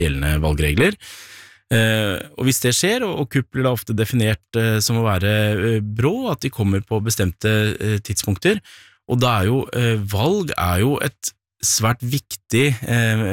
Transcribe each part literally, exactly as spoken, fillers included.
gjeldende valgregler. Uh, og hvis det skjer, og, og kupp blir da ofte definert uh, som å være uh, brå, at de kommer på bestemte uh, tidspunkter, og da er jo uh, valg er jo et svært viktig uh,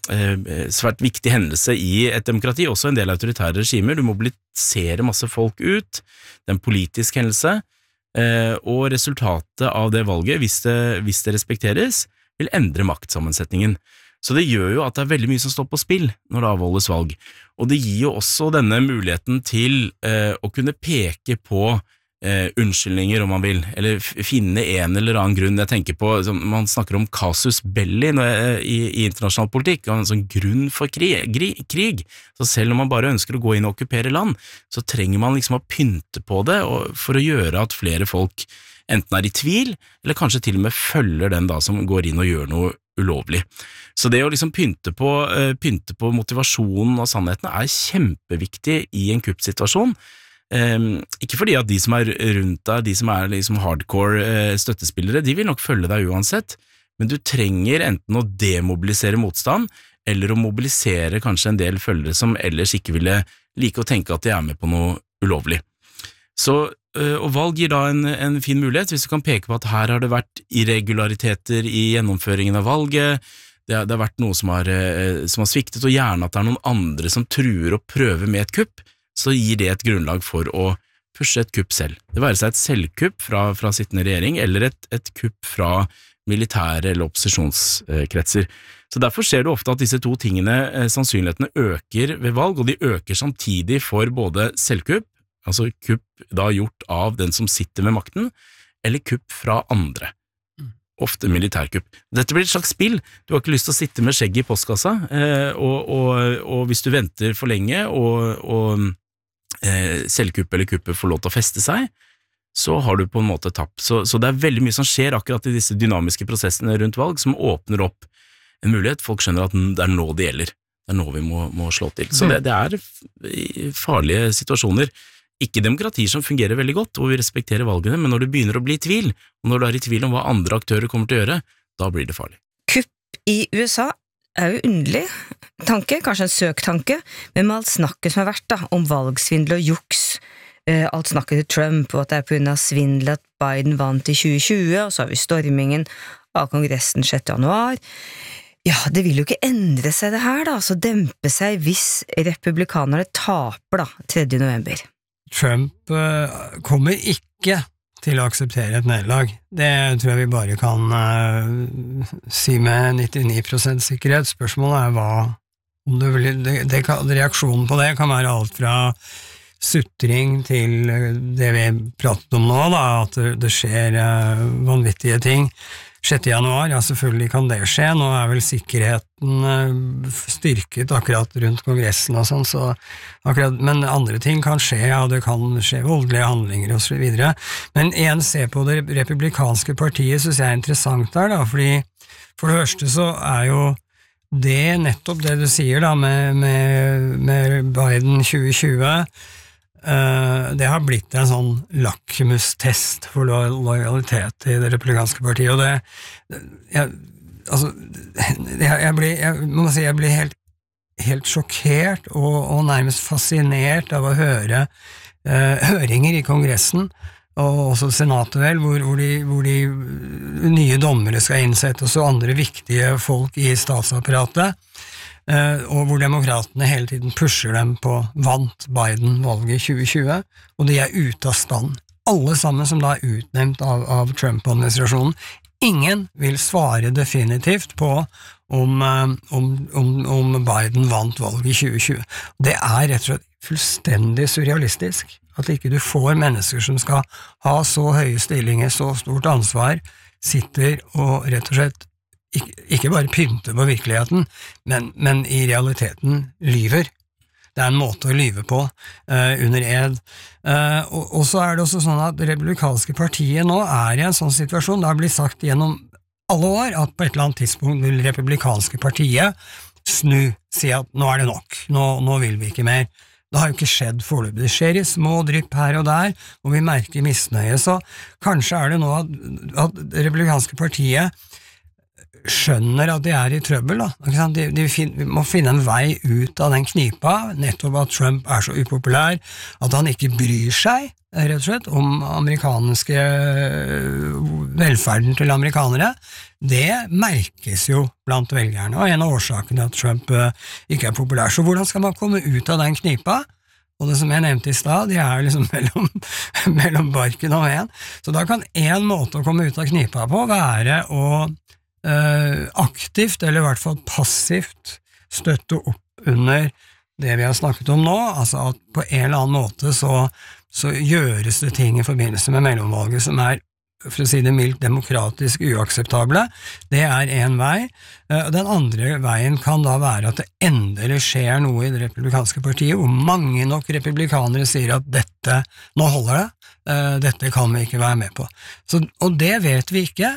uh, svært viktig hendelse i et demokrati, også en del autoritære regimer. Du mobiliserer masse folk ut, det er en politisk hendelse, uh, og resultatet av det valget, hvis det, hvis det respekteres, vil endre maktsammensetningen. Så det gjør jo at det er veldig mye som står på spill når det avholdes valg, og det gir jo også denne muligheten til eh, å kunne peke på eh, unnskyldninger om man vil, eller finne en eller annen grunn. Jeg tenker på, som man snakker om casus belli når jeg, i, i internasjonal politikk, en sånn grunn for krig, krig. Så selv om man bare ønsker å gå inn og okkupere land, så trenger man liksom å pynte på det og, for å gjøre at flere folk enten er i tvil, eller kanskje til og med følger den da som går inn og gjør noe ulovlig. Så det å liksom pynte på, uh, pynte på motivasjonen og sannheten er kjempeviktig i en kuppsituasjon. Um, ikke fordi at de som er rundt deg, de som er liksom hardcore uh, støttespillere, de vil nok følge deg uansett, men du trenger enten å demobilisere motstand, eller å mobilisere kanskje en del følgere som ellers ikke ville like å tenke at de er med på noe ulovlig. Så og valg gir da en, en fin mulighet, hvis du kan peke på at her har det vært irregulariteter i gjennomføringen av valget, det har, det har vært noe som har, som har sviktet, og gjerne at det er noen andre som truer å prøve med et kupp, så gir det et grunnlag for å pushe et kupp selv. Det være seg et selvkupp fra, fra sittende regjering, eller et, et kupp fra militære eller opposisjonskretser. Så derfor ser du ofte at disse to tingene, sannsynlighetene øker ved valg, og de øker samtidig for både selvkupp, altså kupp da gjort av den som sitter med makten, eller kupp fra andre. Ofte militærkupp. Dette blir et slags spill. Du har ikke lyst til å sitte med skjegg i postkassa, eh, og, og, og hvis du venter for lenge, og, og eh, selvkupp eller kuppet får lov til å feste seg, så har du på en måte tapt. Så, så det er veldig mye som skjer akkurat i disse dynamiske prosessene rundt valg, som åpner opp en mulighet. Folk skjønner at det er nå det gjelder. Det er nå vi må, må slå til. Så det, det er farlige situasjoner. Ikke demokratier som fungerer veldig godt, hvor vi respekterer valgene, men når det begynner å bli i tvil, og når du er i tvil om hva andre aktører kommer til å gjøre, da blir det farlig. Kupp i U S A er jo underlig tanke, kanskje en søktanke, men med alt snakket som har vært da, om valgsvindel og juks, eh, alt snakket til Trump, og at det er på grunn av svindel at Biden vant i tjue tjue, og så har vi stormingen av kongressen sjette januar. Ja, det vil jo ikke endre seg det her da, altså dempe seg hvis republikanerne taper da, tredje november. Trump uh, kommer ikke til å akseptere et nederlag. Det tror jeg vi bare kan uh, si med nittini prosent sikkerhet. Spørsmålet er hva om det, det, det kan, reaksjonen på det kan være alt fra sutring til det vi pratet om nå, da, at det, det skjer uh, vanvittige ting. sjette januar, ja selvfølgelig kan det skje, nå er vel sikkerheten styrket akkurat rundt kongressen og sånn, så akkurat, men andre ting kan skje, ja det kan skje voldelige handlinger og så videre, men en ser på det republikanske partiet, synes jeg er interessant der da, fordi for det første så er jo det nettopp det du sier da, med, med, med Biden tjue tjue, Uh, det har blitt en sånn lakmustest for lo lojalitet i det republikanske partiet, og det jeg, altså, jeg, jeg blir jeg må si, jeg blir helt, helt sjokkert og, og nærmest fascinert av å høre uh, høringer i kongressen og også senatet vel, hvor, hvor, de, hvor de nye dommere skal innsettes og andre viktige folk i statsapparatet, Uh, og hvor demokratene hele tiden pusher dem på vant Biden-valget i tjue tjue, og de er ute av stand. Alle sammen som da er utnevnt av, av Trump-administrasjonen. Ingen vil svare definitivt på om, uh, om, om, om Biden vant valget i tjue tjue. Det er rett og slett fullstendig surrealistisk at ikke du får mennesker som skal ha så høye stillinger, så stort ansvar, sitter og rett og slett Ikke, ikke bare pynte på virkeligheten, men, men i realiteten lyver. Det er en måte å lyve på uh, under ed. Uh, og, og så er det også sånn at det republikanske partiet nå er i en sånn situasjon, det har blitt sagt gjennom alle år at på et eller annet tidspunkt vil det republikanske partiet snu, si at nå er det nok, nå, nå vil vi ikke mer. Det har jo ikke skjedd foreløpig. Det skjer i små drypp her og der, og vi merker misnøye, så kanskje er det nå at, at det republikanske partiet skjønner at de er i trøbbel, da. Ikke sant? De, de fin, må finne en vei ut av den knipa, nettopp at Trump er så upopulær, at han ikke bryr seg, rett og slett, om amerikanske velferden til amerikanere. Det merkes jo blant velgerne, og en av årsakene at Trump ikke er populær. Så hvordan skal man komme ut av den knipa? Og det som jeg nevnte i stad, de er liksom mellom, mellom barken og veden. Så da kan en måte å komme ut av knipa på være å eh, aktivt, eller i hvert fall passivt, støtte opp under det vi har snakket om nå, altså at på en eller annen måte så, så gjøres det ting i forbindelse med mellomvalget som er, for å si det mildt, demokratisk uakseptable. Det er en vei. Den andre veien kan da være at det endelig skjer noe i det republikanske partiet, hvor mange nok republikanere sier at dette, nå holder det, dette kan vi ikke være med på. Så, og det vet vi ikke.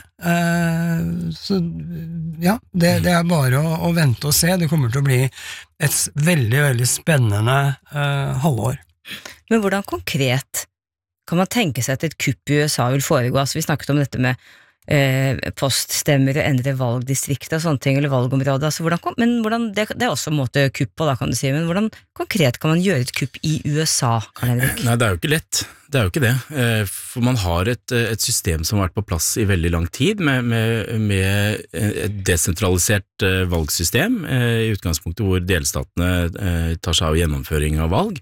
Så ja, det, det er bare å, å vente og se. Det kommer til å bli et veldig, veldig spennende uh, halvår. Men hvordan konkret kan man tenke seg at et kupp i U S A vil foregå? Altså, vi snakket om dette med eh, poststemmer og endre valgdistrikter og sånne ting, eller valgområder. Altså, hvordan, men hvordan, det, det er også en måte kupp på, da kan du si, men hvordan konkret kan man gjøre et kupp i U S A, Karl Henrik? Nei, det er jo ikke lett. Det er jo ikke det. For man har et, et system som har vært på plass i veldig lang tid, med, med, med et desentralisert valgsystem, i utgangspunktet hvor delstatene tar seg av gjennomføring av valg.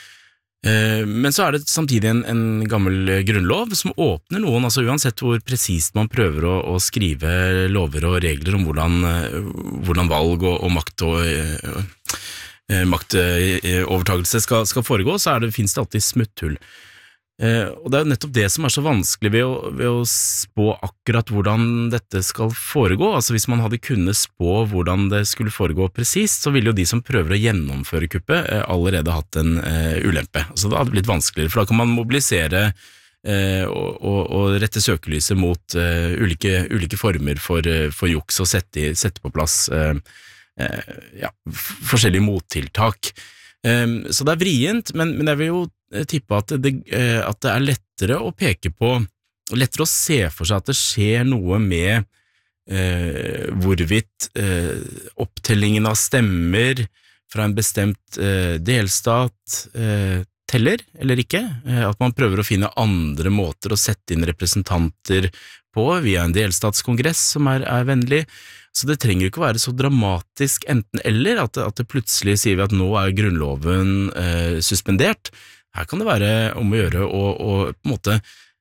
Men så er det samtidig en, en gammel grunnlov som åpner noen, altså uansett hvor presist man prøver å, å skrive lover og regler om hvordan, hvordan valg og, og makt og eh, maktovertagelse skal, skal foregå, så er det, finnes det alltid smutthull. Eh, og det er jo nettopp det som er så vanskelig ved å, ved å spå akkurat hvordan dette skal foregå. Altså hvis man hadde kunnet spå hvordan det skulle foregå presist, så ville jo de som prøver å gjennomføre kuppet eh, allerede hatt en eh, ulempe. Altså det hadde blitt vanskeligere, for da kan man mobilisere eh, og, og, og rette søkelyset mot eh, ulike, ulike former for, for juks og sette, sette på plass eh, eh, ja, forskjellige mottiltak. Eh, så det er vrient, men, men jeg vil jo tippe at det, at det er lettere å peke på, lettere å se for seg at det skjer noe med eh, hvorvidt eh, opptellingen av stemmer fra en bestemt eh, delstat eh, teller eller ikke, eh, at man prøver å finne andre måter å sette inn representanter på via en delstatskongress som er, er vennlig. Så det trenger ikke å være så dramatisk enten eller, at, at det plutselig sier vi at nå er grunnloven eh, suspendert. Her kan det være om å gjøre å, å på en måte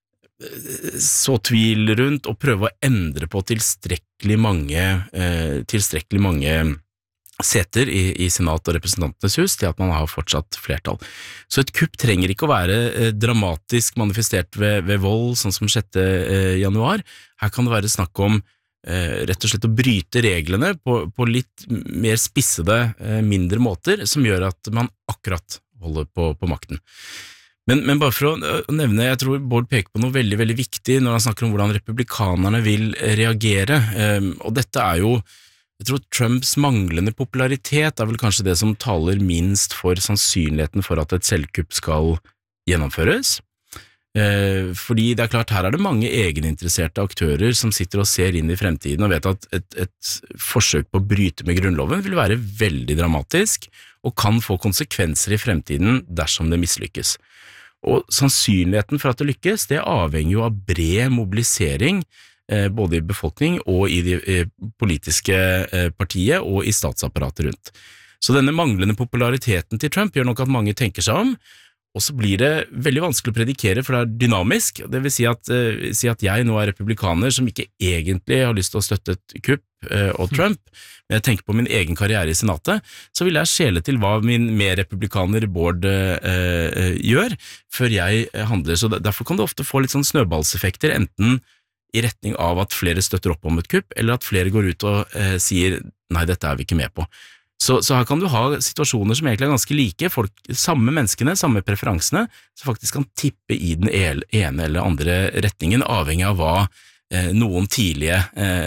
så tvil rundt og prøve å endre på tilstrekkelig mange, eh, tilstrekkelig mange seter i, i Senat og Representantenes hus til at man har fortsatt flertall. Så et kupp trenger ikke å være eh, dramatisk manifestert ved, ved vold, sånn som sjette januar. Her kan det være snakk om eh, rett og slett å bryte reglene på, på litt mer spissede, eh, mindre måter, som gjør at man akkurat holder på, på makten. Men, men bare for å nevne, jeg tror Bård peker på noe veldig, veldig viktig når han snakker om hvordan republikanerne vil reagere, um, og dette er jo, jeg tror Trumps manglende popularitet er vel kanskje det som taler minst for sannsynligheten for at et selvkupp skal gjennomføres, uh, fordi det er klart her er det mange egeninteresserte aktører som sitter og ser inn i fremtiden og vet at et, et forsøk på å bryte med grunnloven vil være veldig dramatisk, og kan få konsekvenser i fremtiden dersom det mislykkes. Og sannsynligheten for at det lykkes, det avhenger jo av bred mobilisering, eh, både i befolkning og i det eh, politiske eh, partiet og i statsapparatet rundt. Så denne manglende populariteten til Trump gjør nok at mange tenker seg om, og så blir det veldig vanskelig å predikere, for det er dynamisk. Det vil si at, eh, si at jeg nå er republikaner som ikke egentlig har lyst til å støtte et kupp eh, og Trump, men jeg tenker på min egen karriere i senatet, så vil jeg skjele til hva min medrepublikaner Bård eh, gjør, før jeg handler. Så derfor kan det ofte få litt sånn snøballseffekter, enten i retning av at flere støtter opp om et kupp, eller at flere går ut og eh, sier nei, dette er vi ikke med på. Så, så her kan du ha situasjoner som egentlig er ganske like, folk, samme menneskene, samme preferansene, som faktisk kan tippe i den ene eller andre retningen, avhengig av hva eh, noen tidlige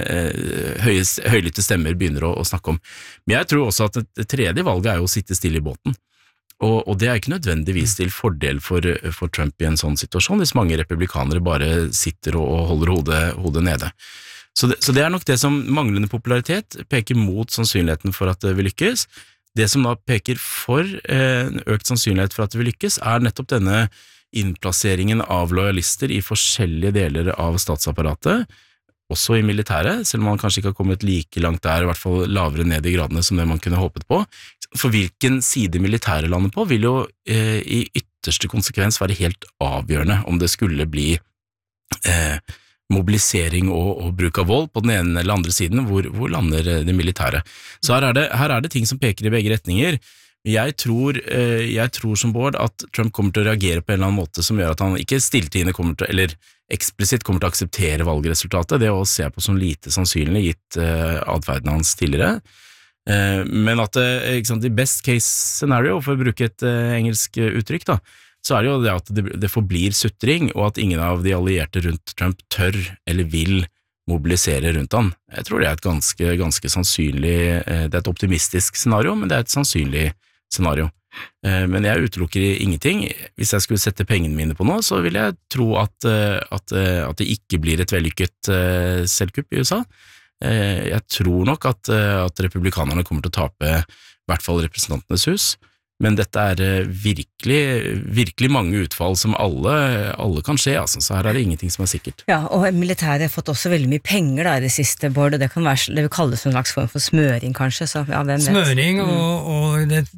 eh, høyest, høylytte stemmer begynner å, å snakke om. Men jeg tror også at det tredje valget er jo å sitte stille i båten, og, og det er ikke nødvendigvis til fordel for, for Trump i en sånn situasjon, hvis mange republikanere bare sitter og, og holder hodet, hodet nede. Så det, så det er nok det som manglende popularitet peker mot sannsynligheten for at det vil lykkes. Det som da peker for eh, økt sannsynlighet for at det vil lykkes, er nettopp denne innplasseringen av lojalister i forskjellige deler av statsapparatet, også i militæret, selv om man kanskje ikke har kommet like langt der, i hvert fall lavere ned i gradene som det man kunne håpet på. For hvilken side militæret lander på vil jo eh, i ytterste konsekvens være helt avgjørende om det skulle bli eh, mobilisering og, og bruk av vold på den ene eller andre siden, hvor, hvor lander det militære. Så her er det, her er det ting som peker i begge retninger. Jeg tror, eh, jeg tror som Bård at Trump kommer til å reagere på en eller annen måte som gjør at han ikke stilltiende kommer til, eller eksplisitt kommer til å akseptere valgresultatet, det å se på som lite sannsynlig gitt uh, adferden hans tidligere, uh, men at uh, ikke sant, i best case scenario, for å bruke et uh, engelsk uttrykk da, så er det jo det at det, det forblir sutring, og at ingen av de allierte rundt Trump tør eller vil mobilisere rundt han. Jeg tror det er et ganske, ganske sannsynlig, uh, det er et optimistisk scenario, men det er et sannsynlig scenario. Men jeg utelukker ingenting. Hvis jeg skulle sette pengene mine på noe, så vil jeg tro at, at, at det ikke blir et vellykket selvkupp i U S A. Jeg tror nok at, at republikanerne kommer til å tape i hvert fall Representantenes hus, men dette er virkelig, virkelig mange utfall som alle, alle kan skje, altså. Så her er det ingenting som er sikkert. Ja, og militæret har fått også veldig mye penger da, i det siste, Bård, og det kan være, det vil kalles en slags form for smøring kanskje, så ja, hvem vet? Smøring og, og det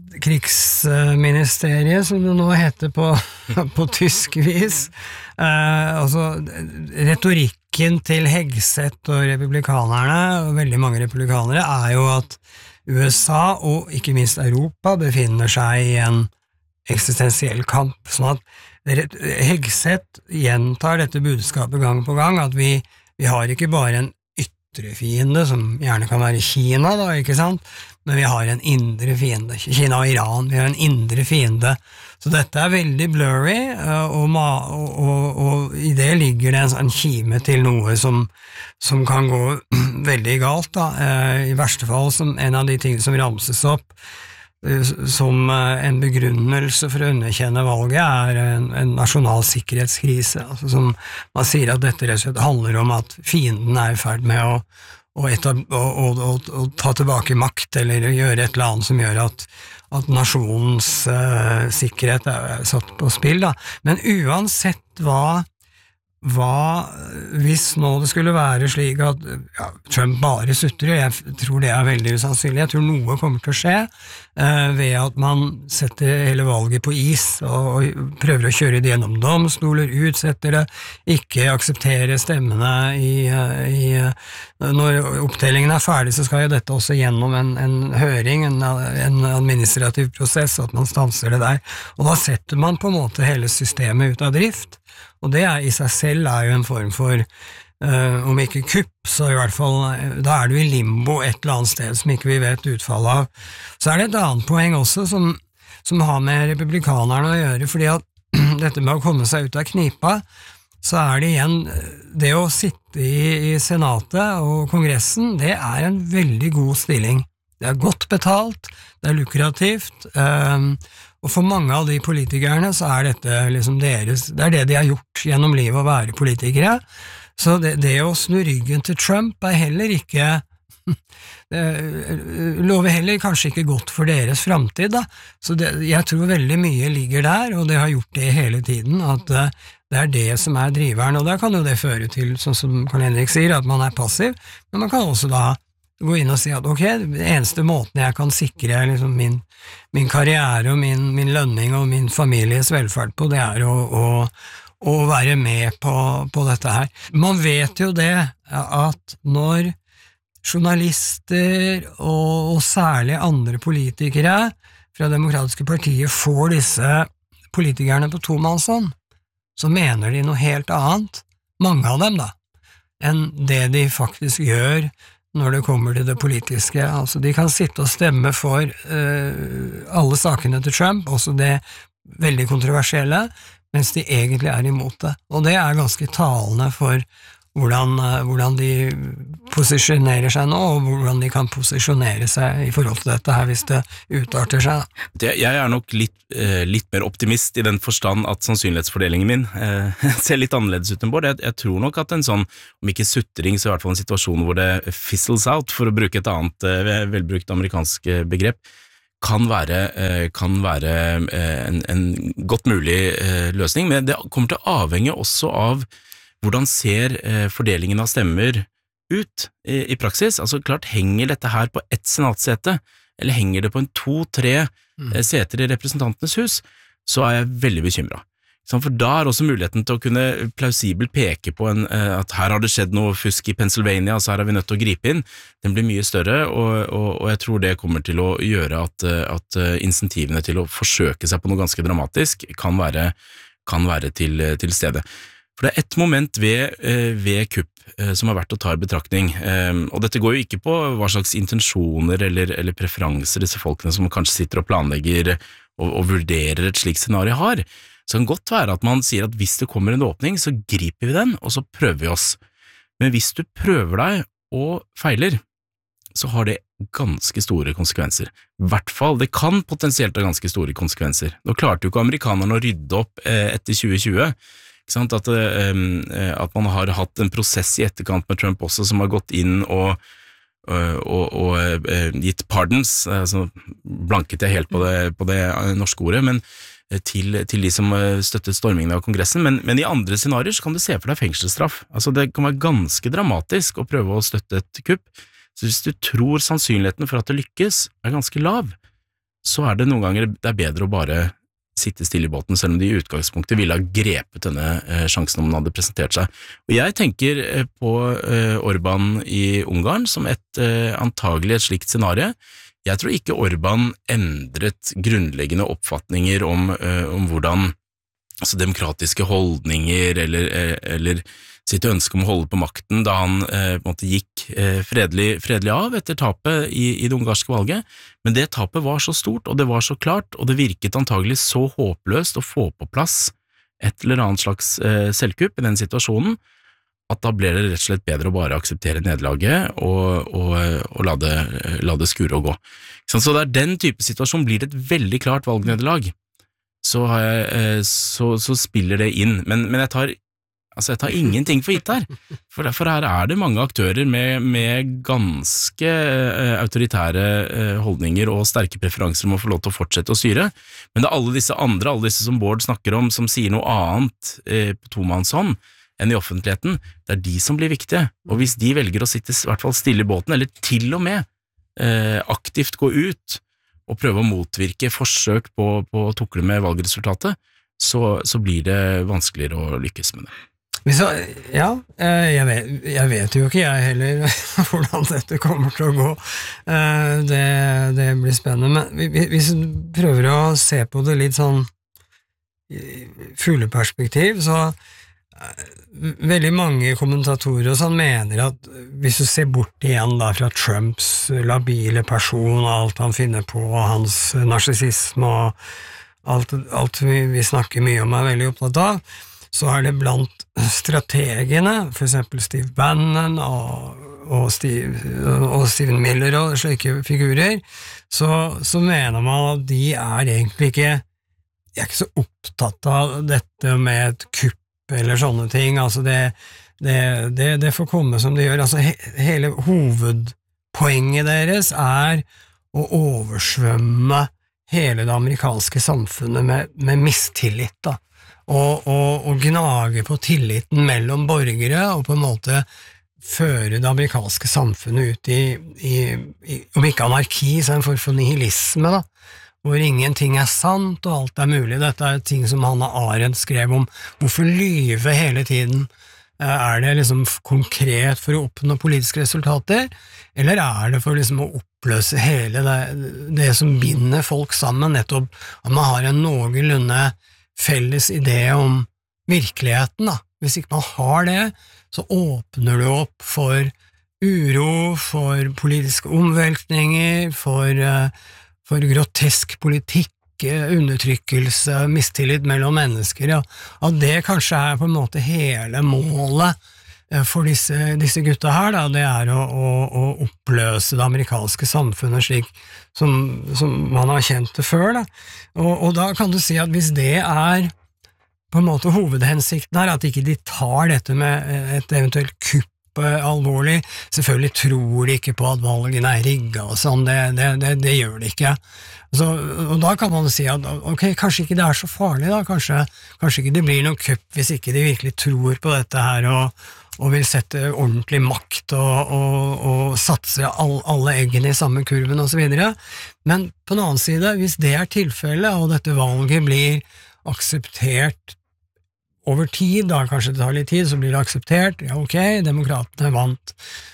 krigsministeriet, som det nå heter på, på tysk vis, eh, altså retorikken til Hegseth og republikanerne, og veldig mange republikanere, er jo at U S A og ikke minst Europa befinner seg i en eksistensiell kamp, sånn at Hegseth gjentar dette budskapet gang på gang, at vi, vi har ikke bare en ytre fiende, som gjerne kan være Kina da, ikke sant? Men vi har en indre fiende, Kina og Iran, vi har en indre fiende, så dette er veldig blurry, og, og, og, og i det ligger det en, en kime til noe som, som kan gå veldig galt da, i verste fall som en av de tingene som ramses opp som en begrunnelse for å underkjenne valget er en, en nasjonal sikkerhetskrise, altså som man sier at dette rett og slett handler om at fienden er i ferd med å, å, etab- å, å, å, å ta tilbake makt eller gjøre et eller annet som gjør at, at nasjonens uh, sikkerhet er satt på spill da. Men uansett hva Hva hvis nå det skulle være slik at ja, Trump bare sutrer, jeg tror det er veldig usannsynlig, jeg tror noe kommer til å skje eh, ved at man setter hele valget på is og, og prøver å kjøre det gjennom domstoler, utsetter det, ikke aksepterer stemmene i, i når opptellingen er ferdig så skal jo dette også gjennom en, en høring, en, en administrativ prosess, at man stanser det der, og da setter man på en måte hele systemet ut av drift. Og det er, i seg selv er jo en form for, uh, om ikke kupp, så i hvert fall, da er du i limbo et eller annet sted som ikke vi vet utfallet av. Så er det et annet poeng også som, som har med republikanerne å gjøre, fordi at dette med å komme seg ut av knipa, så er det igjen, det å sitte i, i senatet og kongressen, det er en veldig god stilling. Det er godt betalt, det er lukrativt, um, og for mange av de politikerne så er dette liksom deres, det er det de har gjort gjennom livet å være politikere, så det, det å snu ryggen til Trump er heller ikke, det lover heller kanskje ikke godt for deres fremtid da, så det, jeg tror veldig mye ligger der, og det har gjort det hele tiden, at det er det som er driveren, og da kan jo det føre til, sånn som Karl-Henrik sier, at man er passiv, men man kan også da gå inn og si at ok, det eneste måten jeg kan sikre liksom min, min karriere og min, min lønning og min families velferd på, det er å, å, å være med på, på dette her. Man vet jo det at når journalister og, og særlig andre politikere fra demokratiske partier får disse politikerne på tomannshånd, så mener de noe helt annet, mange av dem da, enn det de faktisk gjør når det kommer til det politiske. Altså, de kan sitte og stemme for uh, alle sakene til Trump, også det veldig kontroversielle, mens de egentlig er imot det. Og det er ganske talende for hvordan, hvordan de posisjonerer seg nå, og hvordan de kan posisjonere seg i forhold til dette her hvis det utarter seg. Det, jeg er nok litt, eh, litt mer optimist i den forstand at sannsynlighetsfordelingen min eh, ser litt annerledes ut enn Bård. Jeg, jeg tror nok at en sånn, om ikke sutring, så i hvert fall en situasjon hvor det fizzles out, for å bruke et annet eh, velbrukt amerikansk begrep, kan være, eh, kan være eh, en, en godt mulig eh, løsning, men det kommer til å avhenge også av hvordan ser eh, fordelingen av stemmer ut i, i praksis? Altså klart, henger dette her på ett senatssete, eller henger det på en to-tre mm. eh, seter i representantenes hus, så er jeg veldig bekymret. For da er også muligheten til å kunne plausibelt peke på en, eh, at her har det skjedd noe fusk i Pennsylvania, så her er vi nødt til å gripe inn. Den blir mye større, og, og, og jeg tror det kommer til å gjøre at, at insentivene til å forsøke seg på noe ganske dramatisk kan være, kan være til, til stede. For det er et moment ved, ved kupp som er verdt å ta i betraktning, og dette går jo ikke på hva slags intensjoner eller, eller preferanser disse folkene som kanskje sitter og planlegger og, og vurderer et slikt scenario har. Så det kan godt være at man sier at hvis det kommer en åpning, så griper vi den, og så prøver vi oss. Men hvis du prøver deg og feiler, så har det ganske store konsekvenser. I hvert fall, det kan potensielt ha ganske store konsekvenser. Nå klarte jo ikke amerikanerne å rydde opp etter tjue tjue, At, at man har hatt en prosess i etterkant med Trump også som har gått inn og, og, og gitt pardons, altså blanket jeg helt på det, på det norske ordet, men til, til de som støttet stormingen av kongressen, men, men i andre scenarier så kan du se for deg fengselsstraff. Altså det kan være ganske dramatisk å prøve å støtte et kupp, så hvis du tror sannsynligheten for at det lykkes er ganske lav, så er det noen ganger det er bedre å bare sitte stille i båten, selv om de i utgangspunktet ville ha grepet denne eh, sjansen om den hadde presentert seg. Og jeg tenker eh, på eh, Orban i Ungarn som et eh, antagelig et slikt scenario. Jeg tror ikke Orban endret grunnleggende oppfatninger om, eh, om hvordan altså demokratiske holdninger eller, eh, eller sitt ønske om å holde på makten da han eh, på en måte gikk eh, fredelig, fredelig av etter tapet i, i det ungarske valget, men det tapet var så stort, og det var så klart, og det virket antagelig så håpløst å få på plass et eller annet slags eh, selvkupp i den situasjonen, at da ble det rett og slett bedre å bare akseptere nederlaget og, og, og la, det, la det skure og gå. Så det er den type situasjon, blir det et veldig klart valgnederlag, så, jeg, så, så spiller det inn, men, men jeg tar Altså, jeg tar ingenting for gitt her, for, for her er det mange aktører med, med ganske uh, autoritære uh, holdninger og sterke preferanser om å få lov til å fortsette å styre, men det er alle disse andre, alle disse som Bård snakker om, som sier noe annet uh, på tomannshånd enn i offentligheten, det er de som blir viktige, og hvis de velger å sitte i hvert fall stille i båten, eller til og med uh, aktivt gå ut og prøve å motvirke forsøk på, på å tukle med valgresultatet, så, så blir det vanskeligere å lykkes med det. Så, ja, jeg vet, jeg vet jo ikke jeg heller hvordan dette kommer til å gå. Det, det blir spennende, men hvis du prøver å se på det litt sånn fugleperspektiv, så veldig mange kommentatorer og sånn mener at hvis du ser bort igjen da fra Trumps labile person og alt han finner på, og hans narsissisme og alt, alt vi, vi snakker mye om er veldig opptatt av, så er det blant strategene, for eksempel Steve Bannon og, og, Steve, og Steven Miller og slike figurer, så, så mener man at de er egentlig ikke, de er ikke så opptatt av dette med et kupp eller sånne ting, altså det, det, det, det får komme som det gjør, altså he, hele hovedpoenget deres er å oversvømme hele det amerikanske samfunnet med, med mistillit da, Og, og, og gnage på tilliten mellom borgere, og på en måte føre det amerikanske samfunnet ut i, i, i om ikke anarki, så en form for nihilisme, da, hvor ingenting er sant, og alt er mulig. Dette er ting som Hannah Arendt skrev om. Hvorfor lyve hele tiden? Er det liksom konkret for å oppnå politiske resultater, eller er det for liksom å oppløse hele det, det som binder folk sammen, nettopp at man har en noenlunde felles idé om virkeligheten da. Hvis ikke man har det, så åpner du opp for uro, for politiske omveltninger, for, for grotesk politikk, undertrykkelse, mistillit mellom mennesker, ja. At det kanskje er på en måte hele målet for disse, disse gutta her, da, det er å, å, å oppløse det amerikanske samfunnet slik som, som man har kjent det før. Da. Og, og da kan du si at hvis det er på en måte hovedhensikten her, at ikke de tar dette med et eventuelt kupp alvorlig, selvfølgelig tror de ikke på at valgene er rigget og sånn, det, det, det, det gjør de ikke. Så, og da kan man si at ok, kanskje ikke det er så farlig da, kanskje, kanskje ikke det blir noen kupp hvis ikke de virkelig tror på dette her og, og vil sette ordentlig makt og, og, og satse all, alle eggene i samme kurven og så videre. Men på den annen side, hvis det er tilfellet, og dette valget blir akseptert over tid, da kanskje det tar litt tid, så blir det akseptert, ja ok, demokratene vant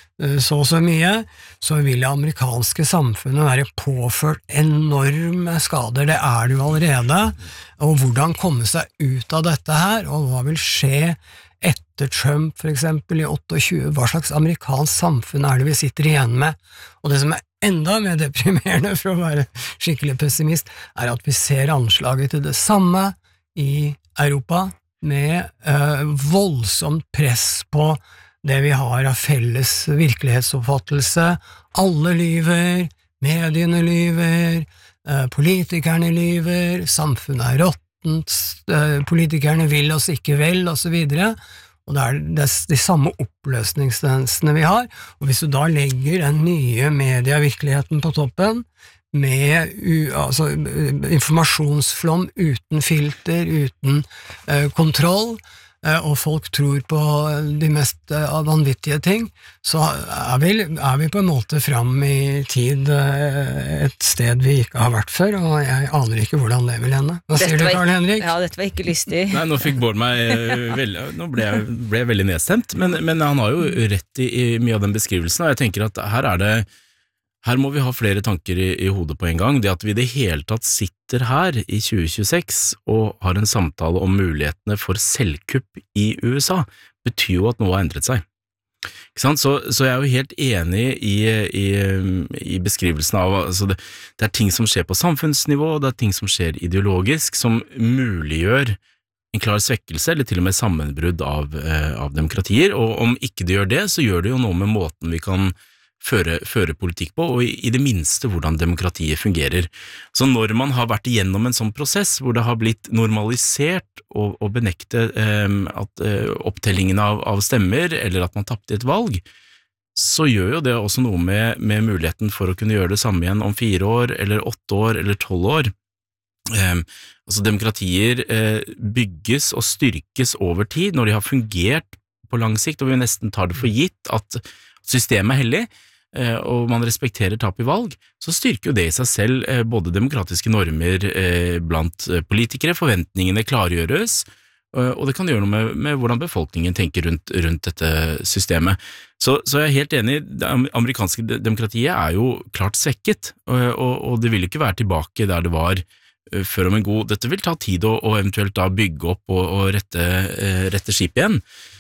så og så mye, så vil det amerikanske samfunnet være påført enorme skader, det er det jo allerede, og hvordan komme seg ut av dette her, og hva vil skje etter Trump for eksempel i tjueåtte, hva slags amerikansk samfunn er det vi sitter igjen med, og det som er enda mer deprimerende for å være skikkelig pessimist, er at vi ser anslaget til det samme i Europa, med eh, voldsomt press på det vi har av felles virkelighetsoppfattelse. Alle lyver, mediene lyver, eh, politikerne lyver, samfunnet er råttent, eh, politikerne vil oss ikke vel, og så videre. Og det er de, de samme oppløsningstendensene vi har, og hvis du da legger den nye medievirkeligheten på toppen, med u, altså, informasjonsflom uten filter, uten uh, kontroll, uh, og folk tror på de mest uh, vanvittige ting, så er vi, er vi på en måte fram i tid uh, et sted vi ikke har vært før, og jeg aner ikke hvordan det vil ende. Hva sier du, Karl Henrik? Ja, dette var ikke lystig. Nei, nå fikk Bård meg uh, veldig, nå ble jeg, ble jeg veldig nedstemt, men, men han har jo rett i, i mye av den beskrivelsen, og jeg tenker at her er det Her må vi ha flere tanker i, i hodet på en gang. Det at vi i det hele tatt sitter her i tjue tjueseks og har en samtale om mulighetene for selvkupp i U S A, betyr jo at noe har endret seg. Ikke sant? Så, så jeg er jo helt enig i, i, i beskrivelsen av altså det, det er ting som skjer på samfunnsnivå, det er ting som skjer ideologisk, som muliggjør en klar svekkelse, eller til og med sammenbrudd av, av demokratier, og om ikke det gjør det, så gjør det jo noe med måten vi kan Føre, føre politikk på, og i, i det minste hvordan demokratiet fungerer. Så når man har vært igjennom en sånn prosess, hvor det har blitt normalisert å, å benekte eh, at eh, opptellingen av, av stemmer, eller at man tappte et valg, så gjør jo det også noe med, med muligheten for å kunne gjøre det samme igjen om fire år, eller åtte år, eller tolv år. Eh, altså demokratier eh, bygges og styrkes over tid, når de har fungert på lang sikt, og vi nesten tar det for gitt at systemet er hellig, og man respekterer tap i valg, så styrker jo det i seg selv både demokratiske normer blant politikere, forventningene klargjøres, og det kan gjøre noe med, med hvordan befolkningen tenker rundt, rundt dette systemet. Så, så jeg er helt enig, det amerikanske demokratiet er jo klart svekket, og, og det vil ikke være tilbake der det var før om en god, dette vil ta tid å, å eventuelt da bygge opp og, og rette, rette skip igjen.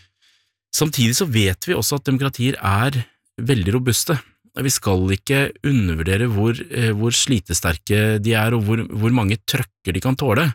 Samtidig så vet vi også at demokratier er veldig robuste. Vi skal ikke undervurdere hvor, hvor slitesterke de er, og hvor, hvor mange trøkker de kan tåle,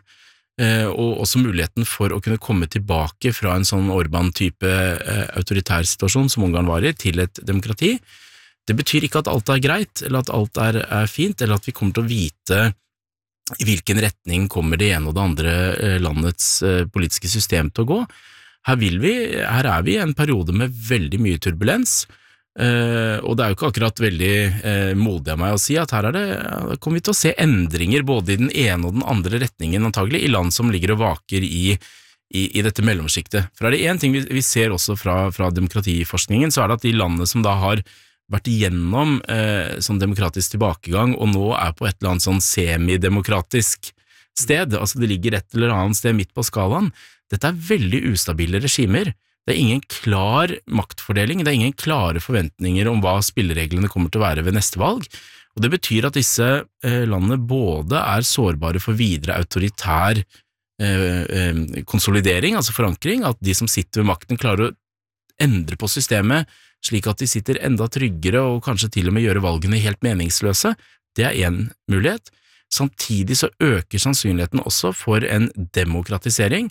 og også muligheten for å kunne komme tilbake fra en sånn Orban-type autoritær situasjon som Ungarn var i, til et demokrati. Det betyr ikke at alt er greit, eller at alt er, er fint, eller at vi kommer til å vite i hvilken retning kommer det ene og det andre landets politiske system til å gå. Her, vil vi, her er vi i en periode med veldig mye turbulens, uh, og det er jo ikke akkurat veldig uh, modig av meg å si at her er det, uh, kommer vi til å se endringer både i den ene og den andre retningen antagelig, i land som ligger og vaker i, i, i dette mellomskiktet. For er det en ting vi, vi ser også fra, fra demokratiforskningen, så er det at de landene som da har vært igjennom uh, sånn demokratisk tilbakegang, og nå er på et eller annet sånn semidemokratisk sted, altså det ligger et eller annet sted midt på skalaen. Dette er veldig ustabile regimer. Det er ingen klar maktfordeling, det er ingen klare forventninger om hva spillereglene kommer til å være ved neste valg, og det betyr at disse eh, landene både er sårbare for videre autoritær eh, eh, konsolidering, altså forankring, at de som sitter ved makten klarer å endre på systemet slik at de sitter enda tryggere og kanskje til og med gjøre valgene helt meningsløse. Det er en mulighet. Samtidig så øker sannsynligheten også for en demokratisering,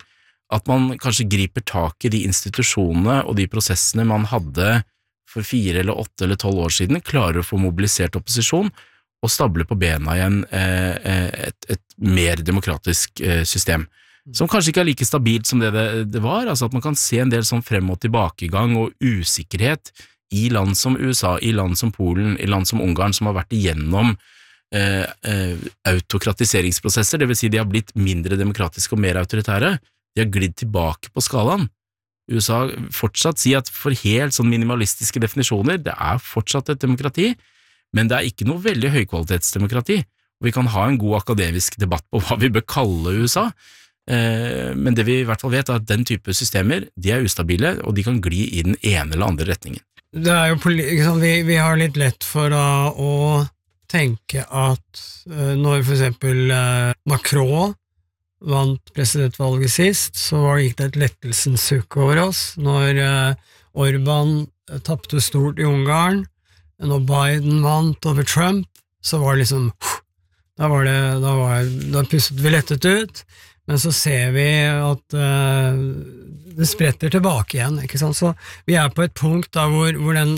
at man kanskje griper tak i de institusjonene og de prosessene man hadde for fire eller åtte eller tolv år siden, klarer å få mobilisert opposisjon og stable på bena igjen eh, et, et mer demokratisk eh, system, som kanskje ikke er like stabilt som det, det det var, altså at man kan se en del sånn frem- og tilbakegang og usikkerhet i land som U S A, i land som Polen, i land som Ungarn, som har vært igjennom eh, eh, autokratiseringsprosesser, det vil si de har blitt mindre demokratiske og mer autoritære, de har glidd tilbake på skalaen. U S A fortsatt sier at for helt sånn minimalistiske definisjoner, det er fortsatt et demokrati, men det er ikke noe veldig høykvalitetsdemokrati, og vi kan ha en god akademisk debatt på hva vi bør kalle U S A, eh, men det vi i hvert fall vet er at den type systemer, de er ustabile, og de kan gli i den ene eller andre retningen. Det er jo, liksom, vi, vi har litt lett for da, å tenke at uh, når for eksempel uh, Macron vant presidentvalget sist, så gikk det et lettelsens sukk over oss. Når uh, Orban tappte stort i Ungarn, når Biden vant over Trump, så var det liksom, da var det, da var, da pustet vi lettet ut, men så ser vi at uh, det spretter tilbake igjen, ikke sant? Så vi er på et punkt da hvor, hvor den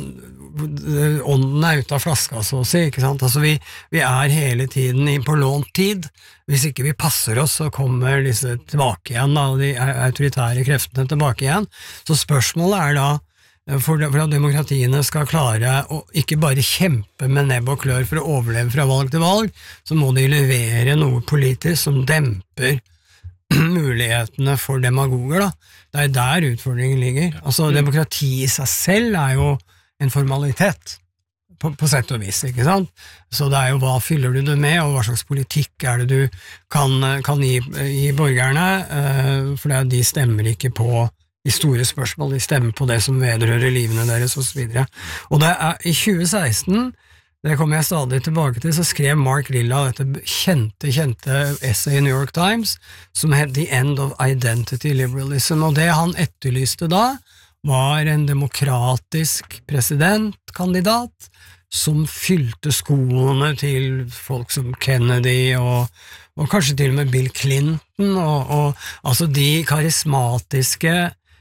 ånden er ute av flaska, så å si, ikke sant? Altså vi, vi er hele tiden i på lånt tid. Hvis ikke vi passer oss, så kommer disse tilbake igjen, da, de autoritære kreftene tilbake igjen. Så spørsmålet er da, for, for at demokratiene skal klare å ikke bare kjempe med nebb og klør for å overleve fra valg til valg, så må de levere noe politisk som demper mulighetene for demagoger, da. Det er der utfordringen ligger. Altså, demokrati i seg selv er jo en formalitet, på, på sett og vis, ikke sant? Så det er jo hva fyller du det med, og hva slags politikk er det du kan, kan gi, gi borgerne, uh, for det er, de stemmer ikke på de store spørsmål, de stemmer på det som vedrører livene deres, og så videre. Og det er i tjue seksten, det kommer jeg stadig tilbake til, så skrev Mark Lilla dette kjente, kjente essay i New York Times, som het The End of Identity Liberalism, og det han etterlyste da, var en demokratisk presidentkandidat som fylte skoene til folk som Kennedy og, og kanskje til og med Bill Clinton, og, og altså de karismatiske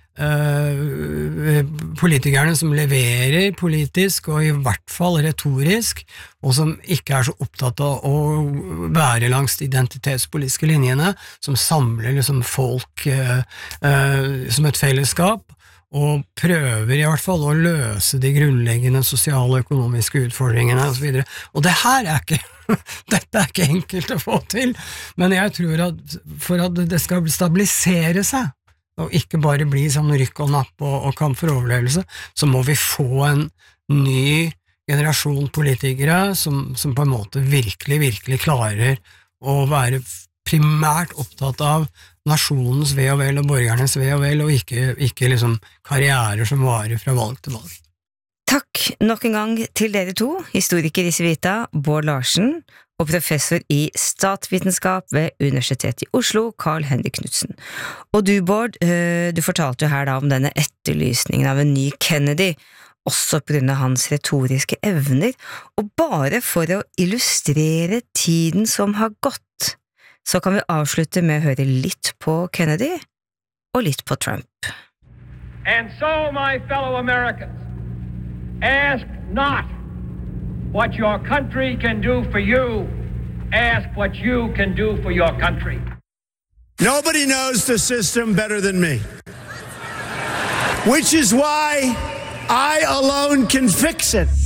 Uh, politikerne som leverer politisk og i hvert fall retorisk, og som ikke er så opptatt av å være langs de identitetspolitiske linjene, som samler liksom folk uh, uh, som et fellesskap, og prøver i hvert fall å løse de grunnleggende sosiale og økonomiske utfordringene og så videre. Og det her er ikke dette er ikke enkelt å få til, men jeg tror at for at det skal stabilisere seg og ikke bare bli sånn rykk og napp og, og kamp for overlevelse, så må vi få en ny generasjon politikere som, som på en måte virkelig, virkelig klarer å være primært opptatt av nasjonens ve og vel og borgernes ve og vel, og ikke, ikke liksom karrierer som varer fra valg til valg. Takk nok en gang til dere to, historiker i Civita, Bård Larsen, og professor i statsvitenskap ved Universitetet i Oslo, Carl Henrik Knudsen. Og du, Bård, du fortalte jo her da om denne etterlysningen av en ny Kennedy, også på grunn av hans retoriske evner, og bare for å illustrere tiden som har gått, så kan vi avslutte med å høre litt på Kennedy og litt på Trump. And so, my fellow Americans, ask not what your country can do for you, ask what you can do for your country. Nobody knows the system better than me, which is why I alone can fix it.